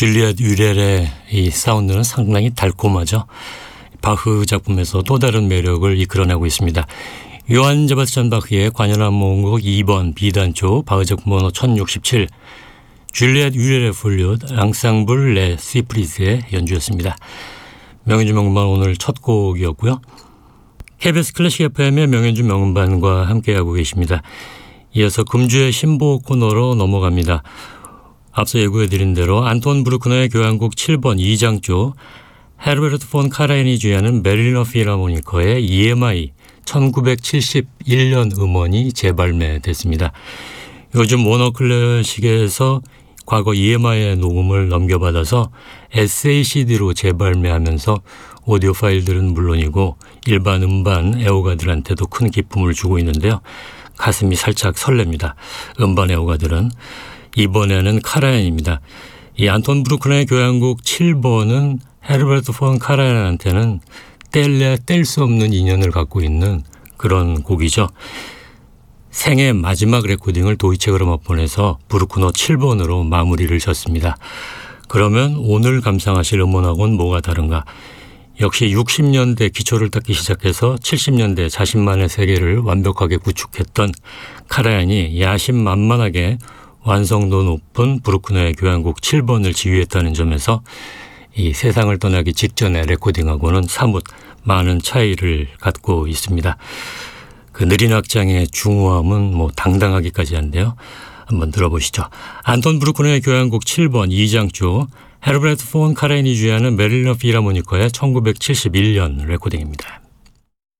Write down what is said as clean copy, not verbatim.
줄리엣 율렐의 이 사운드는 상당히 달콤하죠. 바흐 작품에서 또 다른 매력을 이끌어내고 있습니다. 요한 세바스찬 바흐의 관현악 모음곡 2번 B단조 바흐 작품 번호 1067 줄리엣 율렐의 풀리우드 앙상블 레 시프리스의 연주였습니다. 명연주 명음반 오늘 첫 곡이었고요. KBS 클래식 FM의 명연주 명음반과 함께하고 계십니다. 이어서 금주의 신보 코너로 넘어갑니다. 앞서 예고해드린 대로 안톤 브루크너의 교향곡 7번 2장조 헤르베르트 폰 카라얀이 주연하는 베를리너 필하모니커의 EMI 1971년 음원이 재발매됐습니다. 요즘 워너 클래식에서 과거 EMI의 녹음을 넘겨받아서 SACD로 재발매하면서 오디오 파일들은 물론이고 일반 음반 애호가들한테도 큰 기쁨을 주고 있는데요. 가슴이 살짝 설렙니다. 음반 애호가들은. 이번에는 카라얀입니다. 이 안톤 브루크너의 교향곡 7번은 헤르베르트 폰 카라얀한테는 뗄래야 뗄 수 없는 인연을 갖고 있는 그런 곡이죠. 생애 마지막 레코딩을 도이체 그라모폰에서 브루크너 7번으로 마무리를 졌습니다. 그러면 오늘 감상하실 음원하고는 뭐가 다른가? 역시 60년대 기초를 닦기 시작해서 70년대 자신만의 세계를 완벽하게 구축했던 카라얀이 야심만만하게 완성도 높은 브루크너의 교향곡 7번을 지휘했다는 점에서 이 세상을 떠나기 직전의 레코딩하고는 사뭇 많은 차이를 갖고 있습니다. 그 느린 악장의 중후함은 당당하기까지 한데요. 한번 들어보시죠. 안톤 브루크너의 교향곡 7번 2장조 헤르베르트 폰 카라얀이 주연하는 베를리너 필하모니커의 1971년 레코딩입니다.